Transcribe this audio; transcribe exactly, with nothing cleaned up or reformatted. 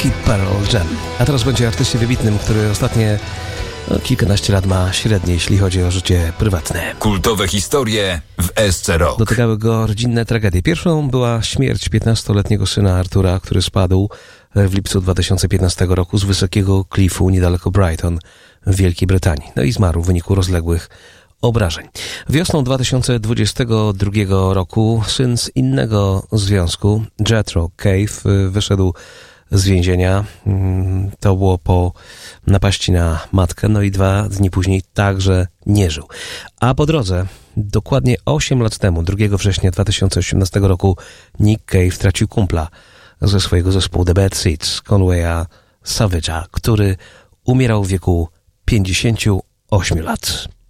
Lucky Pearl Jam. A teraz będzie artyście wybitnym, który ostatnie no, kilkanaście lat ma średnie, jeśli chodzi o życie prywatne. Kultowe historie w S C Rock. Dotykały go rodzinne tragedie. Pierwszą była śmierć piętnastoletniego syna Artura, który spadł w lipcu dwa tysiące piętnastego roku z wysokiego klifu niedaleko Brighton w Wielkiej Brytanii. No i zmarł w wyniku rozległych obrażeń. Wiosną dwa tysiące dwudziestego drugiego roku syn z innego związku, Jethro Cave, wyszedł z więzienia. To było po napaści na matkę, no i dwa dni później także nie żył. A po drodze, dokładnie osiem lat temu, drugiego września dwa tysiące osiemnastego roku, Nick Cave tracił kumpla ze swojego zespołu The Bad Seeds, Conwaya Savage'a, który umierał w wieku pięćdziesięciu ośmiu lat.